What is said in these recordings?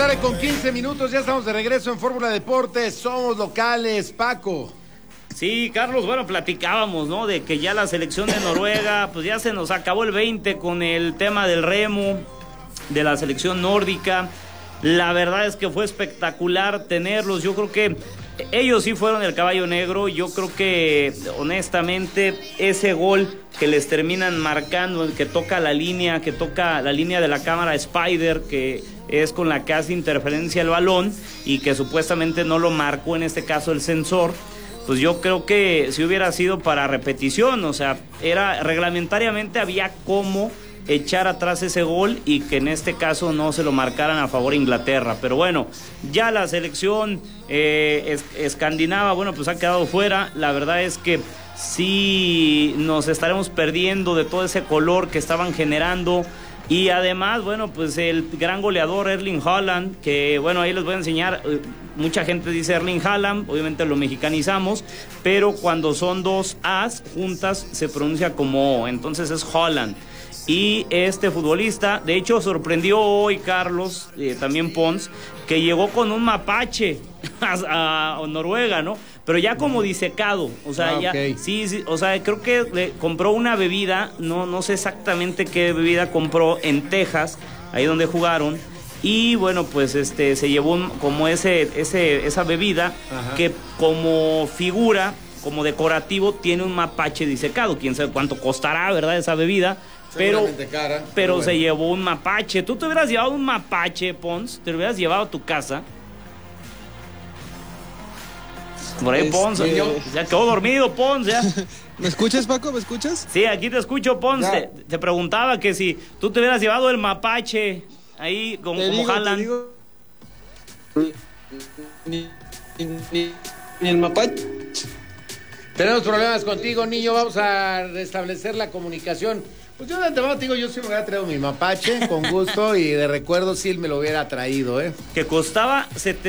1:15, ya estamos de regreso en Fórmula Deportes, somos locales, Paco. Sí, Carlos, bueno, platicábamos, ¿no? De que ya la selección de Noruega, pues ya se nos acabó el 20 con el tema del remo, de la selección nórdica. La verdad es que fue espectacular tenerlos. Yo creo que ellos sí fueron el caballo negro. Yo creo que, honestamente, ese gol que les terminan marcando, que toca la línea de la cámara Spider, que es con la que hace interferencia el balón y que supuestamente no lo marcó en este caso el sensor, pues yo creo que si hubiera sido para repetición, o sea, reglamentariamente había cómo echar atrás ese gol y que en este caso no se lo marcaran a favor de Inglaterra. Pero bueno, ya la selección escandinava, bueno, pues ha quedado fuera. La verdad es que sí nos estaremos perdiendo de todo ese color que estaban generando. Y además, bueno, pues el gran goleador Erling Haaland, que bueno, ahí les voy a enseñar, mucha gente dice Erling Haaland, obviamente lo mexicanizamos, pero cuando son dos A's juntas se pronuncia como O, entonces es Haaland. Y este futbolista, de hecho sorprendió hoy Carlos, también Pons, que llegó con un mapache a Noruega, ¿no? Pero ya como disecado, o sea, ya, okay. Sí, o sea, creo que le compró una bebida, no sé exactamente qué bebida compró en Texas, ahí donde jugaron, y bueno, pues se llevó como esa bebida. Ajá. Que como figura, como decorativo, tiene un mapache disecado, quién sabe cuánto costará, ¿verdad?, esa bebida. Pero bueno, se llevó un mapache. ¿Tú te hubieras llevado un mapache, Pons? ¿Te lo hubieras llevado a tu casa? Por ahí, Pons, ya quedó dormido, Pons, ya. ¿Me escuchas, Paco? ¿Me escuchas? Sí, aquí te escucho, Pons. Te preguntaba que si tú te hubieras llevado el mapache ahí como Haaland. Ni el mapache. Tenemos problemas contigo, niño. Vamos a restablecer la comunicación. Pues yo de antemano te digo, yo sí me hubiera traído mi mapache con gusto y de recuerdo sí me lo hubiera traído, ¿eh? Que costaba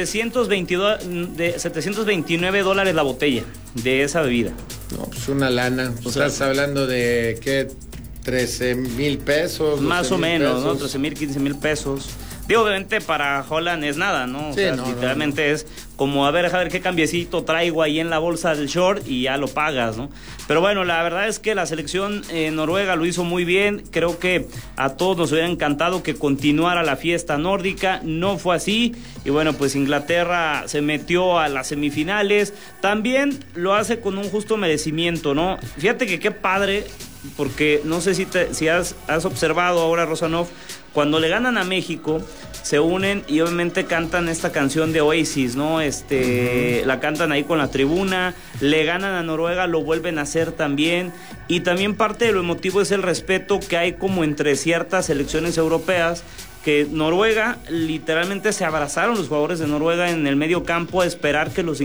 $729 la botella de esa bebida. No, pues una lana. Pues estás hablando de, ¿qué? 13,000 pesos. Más o menos, ¿no? 13,000, 15,000 pesos. Digo, obviamente para Haaland es nada, ¿no? O sea, literalmente es como a ver qué cambiecito traigo ahí en la bolsa del short y ya lo pagas, ¿no? Pero bueno, la verdad es que la selección noruega lo hizo muy bien. Creo que a todos nos hubiera encantado que continuara la fiesta nórdica. No fue así. Y bueno, pues Inglaterra se metió a las semifinales. También lo hace con un justo merecimiento, ¿no? Fíjate que qué padre, porque no sé si has observado ahora, Rosanov, cuando le ganan a México, se unen y obviamente cantan esta canción de Oasis, ¿no? La cantan ahí con la tribuna, le ganan a Noruega, lo vuelven a hacer también, y también parte de lo emotivo es el respeto que hay como entre ciertas selecciones europeas, que Noruega, literalmente se abrazaron los jugadores de Noruega en el medio campo a esperar que los